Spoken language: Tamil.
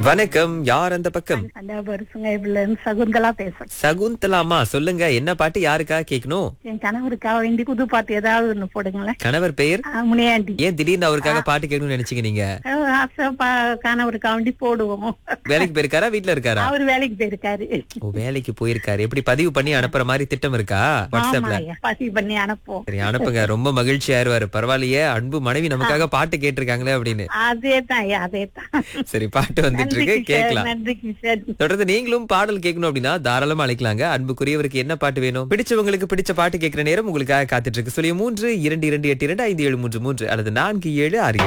வணக்கம், யார் அந்த பக்கம்? அந்த வருஷங்க இதுல இருந்து சகுந்தலா பேசுறேன். சகுந்தலாமா, சொல்லுங்க. என்ன பாட்டு யாருக்காக கேட்கணும்? என் கணவருக்காக வேண்டி புது பாட்டு ஏதாவது ஒண்ணு போடுங்களேன். கணவர் பெயர்? முனியாண்டி. ஏன் திடீர்னு அவருக்காக பாட்டு கேட்கணும்னு நினைச்சீங்க நீங்க? ஆசை கணவருக்காக வேண்டி போடுவோம். வேலைக்கு போயிருக்காரா, வீட்ல இருக்காரா? அவரு வேலைக்கு போயிருக்காரு. ஓ, வேலைக்கு போயிருக்காரு. எப்படி பதிவு பண்ணி அனுப்புற மாதிரி திட்டம் இருக்கா வாட்ஸ்அப்ல? ஆமாய்யா, பதிவு பண்ணி அனுப்புவோம். சரி, அனுப்புங்க. ரொம்ப மகிழ்ச்சி ஆயிருவாரு. பரவாயில்லையே, அன்பு மனைவி நமக்காக பாட்டு கேட்டிருக்காங்களே அப்படின்னு. அதேதான் அதேதான். சரி, பாட்டு வந்துட்டு இருக்கு, கேட்கலாம். நன்றி கிஷன். தொடர்ந்து நீங்களும் பாடல் கேட்கணும் அப்படின்னா தாராளமா அழைக்கலாங்க. அன்புக்குரியவருக்கு என்ன பாட்டு வேணும்? பிடிச்சவங்களுக்கு பிடிச்ச பாட்டு கேட்கிற நேரம் உங்களுக்காக காத்துட்டு இருக்கு. சொல்லி 3 2 2 8 2 5 7 3 3 அல்லது 4 7 6